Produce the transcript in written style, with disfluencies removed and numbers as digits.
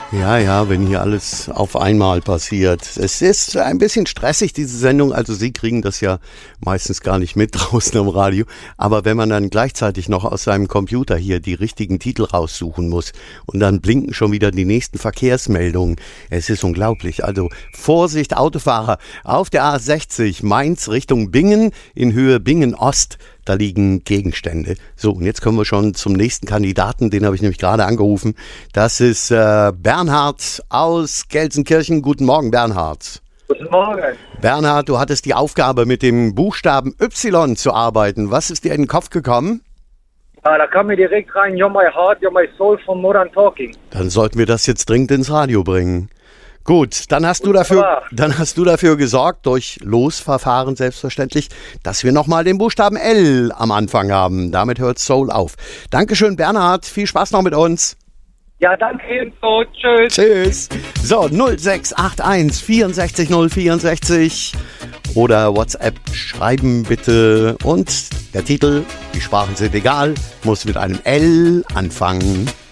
Ja, ja, wenn hier alles auf einmal passiert. Es ist ein bisschen stressig, diese Sendung. Also Sie kriegen das ja meistens gar nicht mit draußen am Radio. Aber wenn man dann gleichzeitig noch aus seinem Computer hier die richtigen Titel raussuchen muss und dann blinken schon wieder die nächsten Verkehrsmeldungen. Es ist unglaublich. Also Vorsicht, Autofahrer auf der A60 Mainz Richtung Bingen in Höhe Bingen-Ost. Da liegen Gegenstände. So, und jetzt kommen wir schon zum nächsten Kandidaten. Den habe ich nämlich gerade angerufen. Das ist Bernhard aus Gelsenkirchen. Guten Morgen, Bernhard. Guten Morgen. Bernhard, du hattest die Aufgabe, mit dem Buchstaben Y zu arbeiten. Was ist dir in den Kopf gekommen? Ja, da kam mir direkt rein, You're My Heart, You're My Soul von Modern Talking. Dann sollten wir das jetzt dringend ins Radio bringen. Gut, dann hast du dafür gesorgt, durch Losverfahren selbstverständlich, dass wir nochmal den Buchstaben L am Anfang haben. Damit hört Soul auf. Dankeschön, Bernhard. Viel Spaß noch mit uns. Ja, danke ebenso. Tschüss. Tschüss. So, 0681 64 064 oder WhatsApp schreiben bitte. Und der Titel, die Sprachen sind egal, muss mit einem L anfangen.